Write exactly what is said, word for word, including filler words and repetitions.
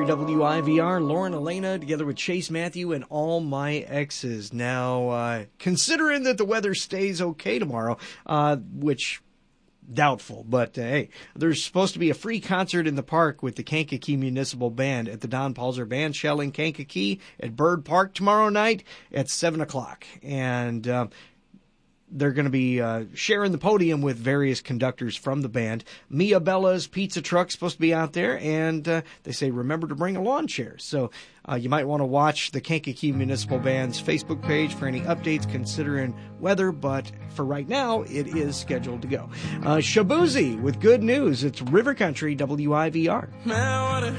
Country W I V R, Lauren Elena, together with Chase Matthew and all my exes. Now, uh, considering that the weather stays okay tomorrow, uh, which doubtful, but uh, hey, there's supposed to be a free concert in the park with the Kankakee Municipal Band at the Don Palzer Band Shell in Kankakee at Bird Park tomorrow night at seven o'clock. And uh, they're going to be uh, sharing the podium with various conductors from the band. Mia Bella's Pizza Truck's supposed to be out there, and uh, they say remember to bring a lawn chair. So uh, you might want to watch the Kankakee Municipal Band's Facebook page for any updates considering weather, but for right now, it is scheduled to go. Uh, Shabuzi with good news. It's River Country W I V R.